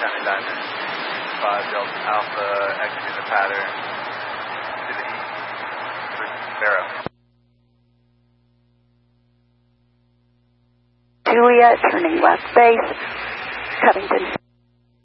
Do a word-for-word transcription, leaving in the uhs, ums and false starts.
County Diamond, five Delta Alpha, exiting the pattern to the east, with Barrow. Juliet, turning left base, Covington.